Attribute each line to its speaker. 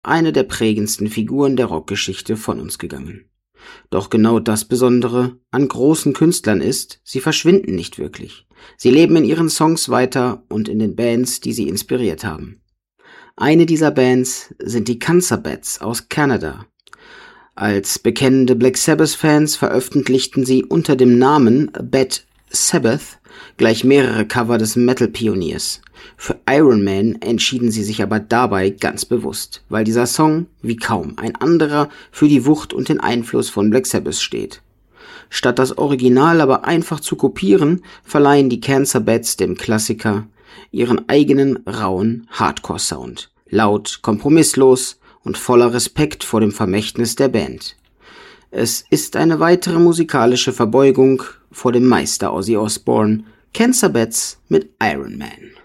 Speaker 1: eine der prägendsten Figuren der Rockgeschichte von uns gegangen. Doch genau das Besondere an großen Künstlern ist, sie verschwinden nicht wirklich. Sie leben in ihren Songs weiter und in den Bands, die sie inspiriert haben. Eine dieser Bands sind die Cancer Bats aus Kanada. Als bekennende Black Sabbath-Fans veröffentlichten sie unter dem Namen Bad Sabbath gleich mehrere Cover des Metal-Pioniers. Für Iron Man entschieden sie sich aber dabei ganz bewusst, weil dieser Song, wie kaum ein anderer, für die Wucht und den Einfluss von Black Sabbath steht. Statt das Original aber einfach zu kopieren, verleihen die Cancer Bats dem Klassiker ihren eigenen rauen Hardcore-Sound. Laut, kompromisslos und voller Respekt vor dem Vermächtnis der Band. Es ist eine weitere musikalische Verbeugung vor dem Meister Ozzy Osbourne, Cancer Bats mit Iron Man.